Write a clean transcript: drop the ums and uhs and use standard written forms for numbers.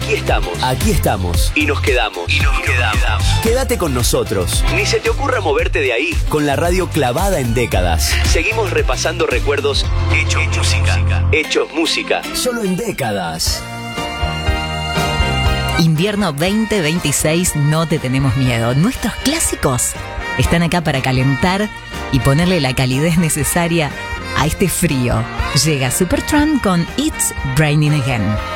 Aquí estamos. Aquí estamos. Y nos quedamos. Quédate con nosotros. Ni se te ocurra moverte de ahí. Con la radio clavada en décadas. Seguimos repasando recuerdos hechos música. Solo en décadas. Invierno 2026, no te tenemos miedo. Nuestros clásicos están acá para calentar y ponerle la calidez necesaria a este frío. Llega Supertramp con It's Raining Again.